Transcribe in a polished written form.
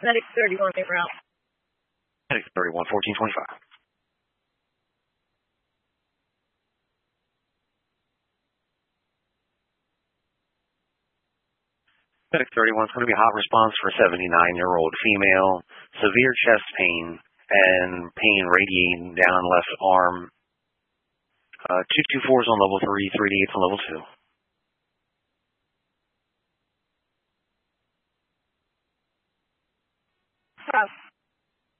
Medic 31, they route. Medic 31, 1425. Medic 31 is going to be a hot response for a 79-year-old female, severe chest pain and pain radiating down left arm. 224 is on level 3, 388 is on level 2.